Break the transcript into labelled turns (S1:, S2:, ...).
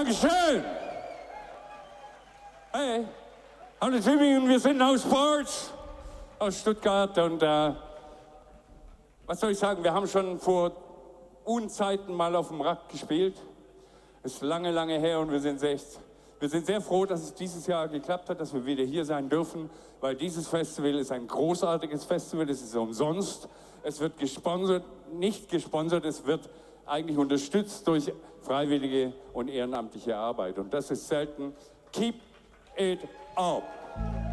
S1: Dankeschön. Hey, hallo Tübingen, wir sind aus Sports, aus Stuttgart und was soll ich sagen, wir haben schon vor Unzeiten mal auf dem Rack gespielt. Ist lange, lange her und wir sind sehr froh, dass es dieses Jahr geklappt hat, dass wir wieder hier sein dürfen, weil dieses Festival ist ein großartiges Festival, es ist umsonst, es wird gesponsert, nicht gesponsert, es wird eigentlich unterstützt durch freiwillige und ehrenamtliche Arbeit und das ist selten. Keep it up!